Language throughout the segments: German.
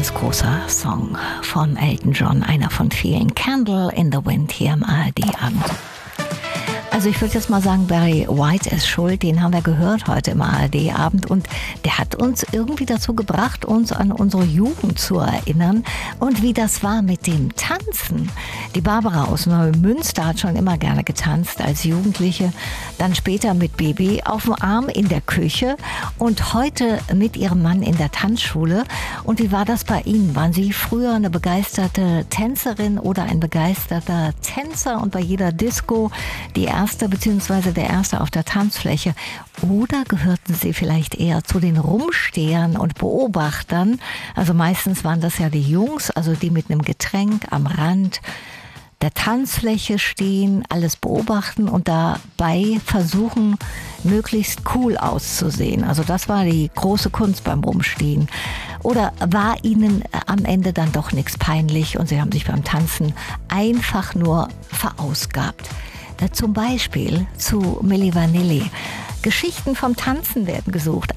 ganz großer Song von Elton John, einer von vielen. Candle in the Wind hier im ARD-Abend. Also ich würde jetzt mal sagen, Barry White ist schuld, den haben wir gehört heute im ARD-Abend und der hat uns irgendwie dazu gebracht, uns an unsere Jugend zu erinnern und wie das war mit dem Tanzen. Die Barbara aus Neumünster hat schon immer gerne getanzt als Jugendliche, dann später mit Baby auf dem Arm in der Küche und heute mit ihrem Mann in der Tanzschule. Und wie war das bei Ihnen? Waren Sie früher eine begeisterte Tänzerin oder ein begeisterter Tänzer und bei jeder Disco die erste bzw. der erste auf der Tanzfläche? Oder gehörten Sie vielleicht eher zu den Rumstehern und Beobachtern? Also meistens waren das ja die Jungs, also die mit einem Getränk am Rand der Tanzfläche stehen, alles beobachten und dabei versuchen, möglichst cool auszusehen. Also das war die große Kunst beim Rumstehen. Oder war Ihnen am Ende dann doch nichts peinlich und Sie haben sich beim Tanzen einfach nur verausgabt? Zum Beispiel zu Milli Vanilli. Geschichten vom Tanzen werden gesucht.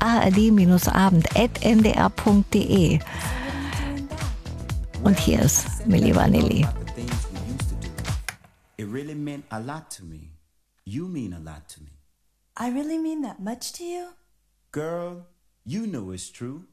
ard-abend@ndr.de. Und hier ist Milli Vanilli. It really meant a lot to me. You mean a lot to me. I really mean that much to you? Girl, you know it's true.